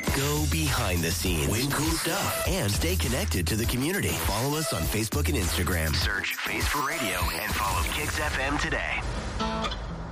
Go behind the scenes. Win cool stuff. And stay connected to the community. Follow us on Facebook and Instagram. Search Face for Radio and follow Kicks FM today.